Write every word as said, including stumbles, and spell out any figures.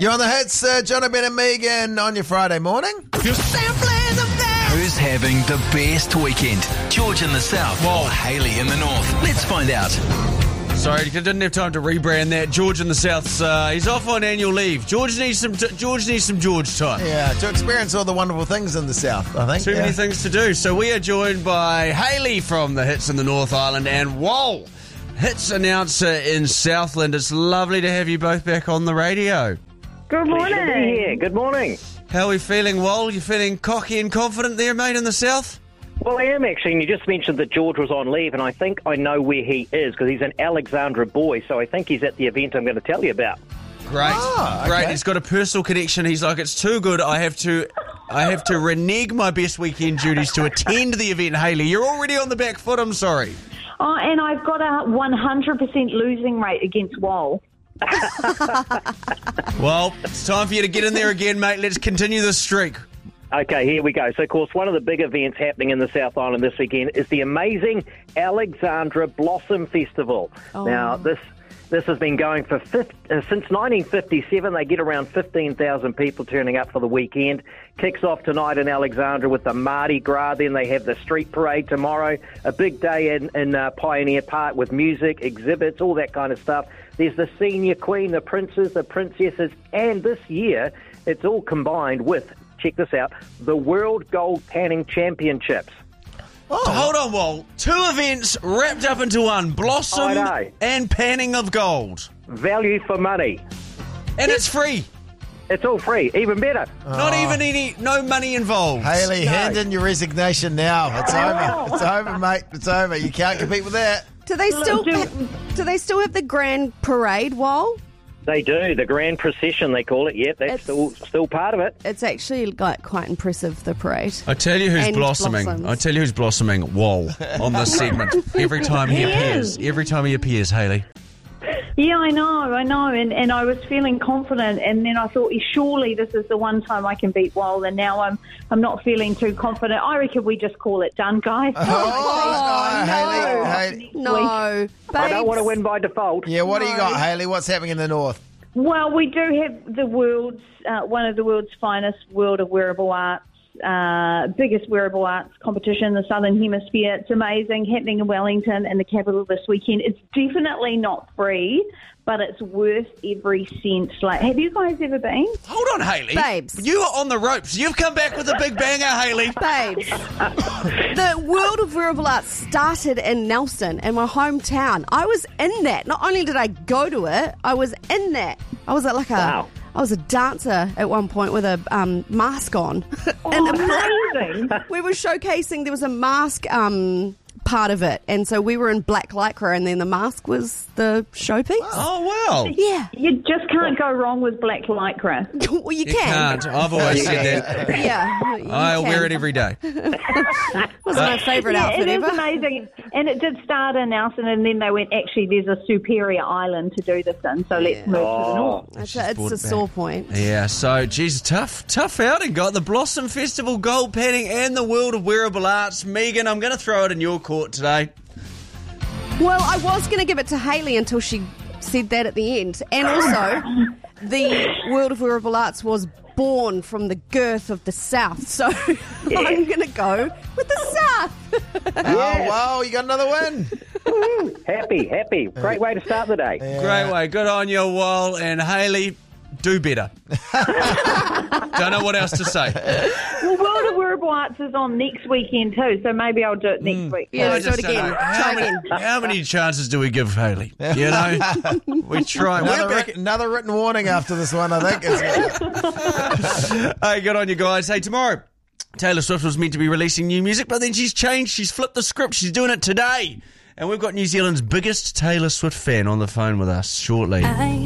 You're on the hits, uh, John Ben and Megan on your Friday morning. You're sampling the best. Who's having the best weekend? George in the south Whoa. or Hayley in the north? Let's find out. Sorry, I didn't have time to rebrand that. George in the south, uh, he's off on annual leave. George needs some. T- George needs some George time. Yeah, to experience all the wonderful things in the south, I think. Too yeah. many things to do. So we are joined by Hayley from the Hits in the North Island and Wal, Hits announcer in Southland. It's lovely to have you both back on the radio. Good morning. Pleasure to be here. Good morning. How are we feeling, Wal? You feeling cocky and confident there, mate, in the south? Well, I am actually, and you just mentioned that George was on leave, and I think I know where he is because he's an Alexandra boy, so I think he's at the event I'm going to tell you about. Great, Ah, great. okay. He's got a personal connection. He's like, it's too good. I have to, I have to renege my best weekend duties to attend the event. Hayley, you're already on the back foot. I'm sorry. Oh, and I've got a one hundred percent losing rate against Wal. Well, it's time for you to get in there again, mate. Let's continue this streak. Okay, here we go. So, of course, one of the big events happening in the South Island this weekend is the amazing Alexandra Blossom Festival. Oh. Now, this this has been going for fifty, uh, since nineteen fifty-seven. They get around fifteen thousand people turning up for the weekend. Kicks off tonight in Alexandra with the Mardi Gras. Then they have the street parade tomorrow. A big day in, in uh, Pioneer Park with music, exhibits, all that kind of stuff. There's the senior queen, the princes, the princesses, and this year it's all combined with, check this out, the World Gold Panning Championships. Oh, Hold on, Wal. Two events wrapped up into one: Blossom I know. and Panning of Gold, Value for money. and it's free. It's all free, even better. Not even any, no money involved. Hayley, No. hand in your resignation now. It's over. It's over, mate. It's over. You can't compete with that. Do they still do- do they still have the grand parade, Wal? They do, the grand procession they call it, yep, that's It's- still still part of it. It's actually like quite impressive, the parade. I tell you who's And blossoming. blossoms. I tell you who's blossoming. Wal on this segment. Every time he, He appears, is. every time he appears, Hayley. Yeah, I know, I know, and, and I was feeling confident, and then I thought, surely this is the one time I can beat Wal, and now I'm I'm not feeling too confident. I reckon we just call it done, guys. Oh, no, Hayley. Hayley. No, I don't want to babes. win by default. Yeah, what do you No. got, Hayley? What's happening in the north? Well, we do have the world's uh, one of the world's finest World of Wearable Arts, uh, biggest wearable arts competition in the Southern Hemisphere. It's amazing, happening in Wellington and the capital this weekend. It's definitely not free, but it's worth every cent. Like, have you guys ever been? Hold on, Hayley. Babes. You are on the ropes. You've come back with a big banger, Hayley. Babes, the World of Wearable Arts started in Nelson, in my hometown. I was in that. Not only did I go to it, I was in that. I was at like a, Wow. I was a dancer at one point with a um, mask on. and Oh, amazing. we were showcasing. There was a mask um, part of it, and so we were in black lycra, and then the mask was the showpiece. Oh, wow. Yeah, You just can't go wrong with black lycra. well, you You can. can't. I've always said that. Yeah, you I can. wear it every day. Was my favourite Yeah, outfit it is ever. amazing. And it did start in Nelson, and then they went, actually, there's a superior island to do this in, so let's move to the north. It's a, brought it's a it sore back. point. Yeah, so, geez, tough, tough outing. Got the Blossom Festival, Gold Panning, and the World of Wearable Arts. Megan, I'm going to throw it in your court today. Well, I was going to give it to Hayley until she said that at the end. And also, the World of Wearable Arts was born from the girth of the South. So I'm going to go with the South. Oh, wow, you got another win. Happy, happy. Great way to start the day. Great way. Good on you, Wal. And Hayley, do better. Don't know what else to say. Well, World of Wearable Arts is on next weekend too, so maybe I'll do it next week. Yeah, I let's do it just don't again. know. Try How many, again. how many chances do we give Hayley? You know? We try. Another, We're back. writ- another written warning after this one, I think. It's- Hey, good on you guys. Hey, tomorrow, Taylor Swift was meant to be releasing new music, but then she's changed. She's flipped the script. She's doing it today. And we've got New Zealand's biggest Taylor Swift fan on the phone with us shortly.